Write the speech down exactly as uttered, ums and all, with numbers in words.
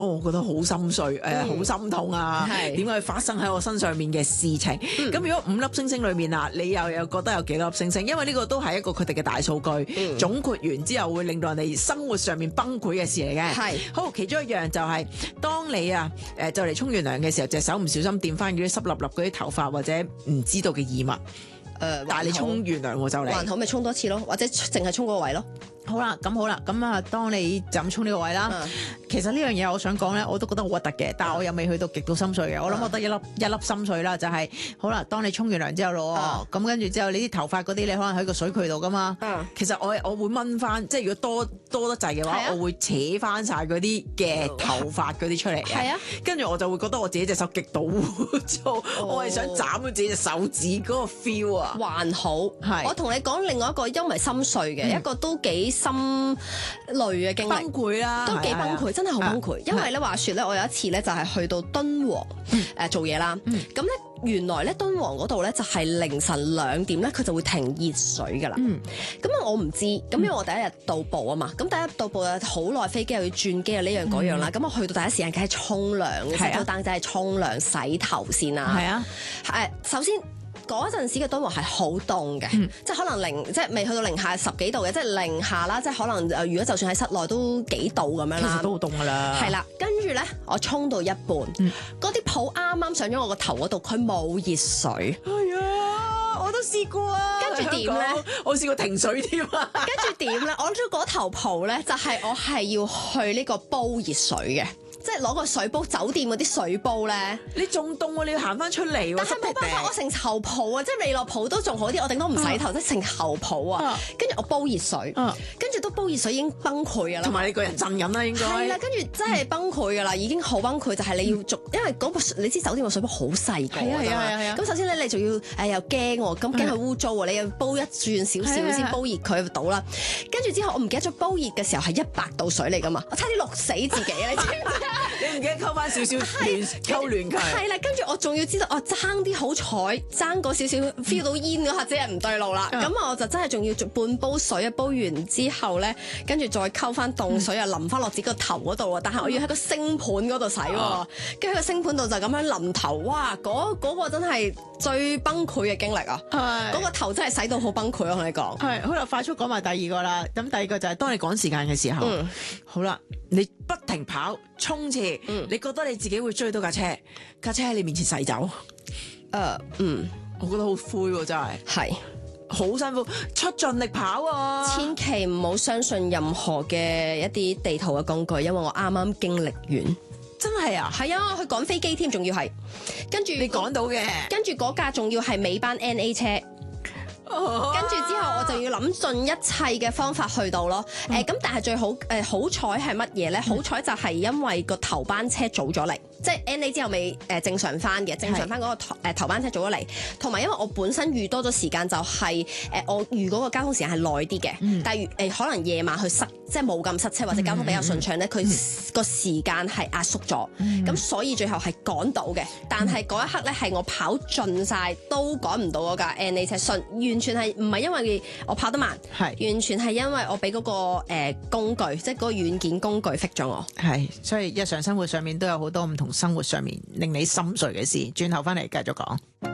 我覺得好心碎，誒、呃、好、 嗯、 心痛啊！點解發生喺我身上面嘅事情？咁、嗯、如果五粒星星裏面啊，你又有覺得有幾多粒星星？因為呢個都係一個佢哋嘅大數據、嗯、總括完之後會令到人哋生活上面崩潰嘅事嚟嘅。係好，其中一樣就係、是、當你啊誒就嚟沖完涼嘅時候，隻手唔小心掂翻嗰啲濕立立嗰啲頭髮或者唔知道嘅異物。誒、呃，但係你沖完涼喎就嚟， 還好咪沖多次咯，或者淨係沖嗰個位咯。 好啦，咁好啦，咁啊，當你就咁沖呢個位啦、嗯，其實呢樣嘢我想講咧，我都覺得好核突嘅，但係我又未去到極度心碎嘅、嗯，我諗我得一粒一粒心碎啦，就係、是、好啦，當你沖完涼之後咯，咁跟住之後你啲頭髮嗰啲，你可能喺個水渠度噶嘛、嗯，其實我我會掹翻，即係如果多多得滯嘅話、啊，我會扯翻晒嗰啲嘅頭髮嗰啲出嚟嘅，係啊，跟住我就會覺得我自己隻手極度污糟，我係想斬咗自己隻手指嗰個 feel 啊， 還好，係，我同你講另外一個因為心碎嘅、嗯、一個都幾心累嘅經歷，崩潰啦，都幾崩潰、啊，真係好崩潰。因為咧話說咧，我有一次咧就係去到敦煌誒做嘢啦，咁咧原來咧敦煌嗰度咧就係凌晨兩點咧佢就會停熱水噶啦，咁、嗯、啊我唔知，咁因為我第一日到埗啊嘛，咁第一日到埗啊好耐飛機又要轉機啊呢樣嗰樣啦，咁、嗯、我去到第一時間梗係沖涼嘅，即係單止係沖涼洗頭先啦，係啊，誒首先。嗰陣時嘅敦煌係好凍嘅，即係可能零，即係未去到零下十幾度嘅，即係零下啦，即係可能誒，如果就算喺室內都幾度咁樣啦，其實都好凍噶啦。係啦，跟住咧，我沖到一半，嗰啲泡啱啱上咗我個頭嗰度，佢冇熱水。係啊，我都試過啊。跟住點咧？我試過停水添啊。跟住點咧？我諗咗嗰頭泡咧，就係我係要去呢個煲熱水嘅。即係攞個水煲，酒店嗰啲水煲咧，你仲凍喎，你要行翻出嚟喎。但係冇辦法，我成頭泡啊，即係未落泡都仲好啲，我頂多唔洗頭，啊、即係成頭泡啊。跟住我煲熱水，跟、啊、住都煲熱水已經崩潰㗎啦。同埋你個人震緊啦，應該係啦。跟住真係崩潰㗎啦，已經好崩潰，就係、是、你要逐，因為嗰、那個你知酒店個水煲好細個㗎嘛。咁首先咧，你仲要誒又驚喎，咁驚佢污糟喎，你又煲一轉少少先煲熱佢倒啦。跟住之後，我唔記得咗煲熱嘅時候係一百度水嚟㗎嘛，我差啲淥死自己啊！你知唔知啊？你唔記得溝翻少少暖溝暖佢？係啦，跟住我仲要知道，我爭啲好彩，爭嗰少少 feel 到煙嗰下，即係唔對路啦。咁、嗯、我就真係仲要半煲水啊，煲完之後咧，跟住再溝翻凍水啊，淋翻落自己個頭嗰度啊。但係我要喺個星盤嗰度洗喎，跟住喺個星盤度就咁樣淋頭，哇！嗰、嗰個真係最崩潰嘅經歷啊！嗰、嗰個頭真係洗到好崩潰，我同你講。係，好啦，快速講埋第二個啦。咁第二個就係當你趕時間嘅時候，嗯、好啦，你不停跑衝刺。嗯、你覺得你自己會追到架車，架車喺你面前駛走，誒、uh, 嗯，我覺得好灰喎，真係，係好辛苦，出盡力跑啊！千祈唔好相信任何嘅一啲地圖嘅工具，因為我啱啱經歷完，真係啊，係啊，去趕飛機添，仲要係，跟住你趕到嘅，跟住嗰架仲要係尾班 N A 車。跟住之後我就要諗盡一切嘅方法去到咯，誒、嗯、咁但係最好誒、呃、好彩係乜嘢咧？好彩就係因為個頭班車早咗嚟，即係 N A 之後未誒、呃、正常翻嘅，正常翻嗰個頭誒、呃、頭班車早咗嚟，同埋因為我本身預多咗時間就係、是、誒、呃、我預嗰個交通時間係耐啲嘅，嗯、但係誒、呃、可能夜晚去塞，即係冇咁塞車或者交通比較順暢咧，佢、嗯、個時間係壓縮咗，咁、嗯、所以最後係趕到嘅，但係嗰一刻咧係我跑盡晒都趕唔到嗰架 N A 車，順完全係唔係因為我跑得慢，係完全係因為我俾嗰、那個誒、呃、工具，即係嗰個軟件工具 fit 咗我。係，所以日常生活上面都有好多唔同生活上面令你心碎嘅事。轉頭翻嚟繼續講。